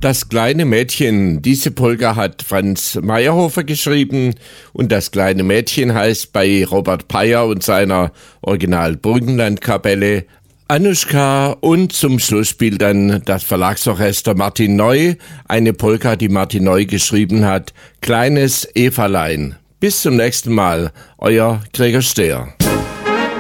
Das kleine Mädchen, diese Polka hat Franz Meyerhofer geschrieben und das kleine Mädchen heißt bei Robert Peyer und seiner Original Burgenlandkapelle Anuschka und zum Schluss spielt dann das Verlagsorchester Martin Neu, eine Polka, die Martin Neu geschrieben hat, Kleines Evalein. Bis zum nächsten Mal, euer Gregor Stehr.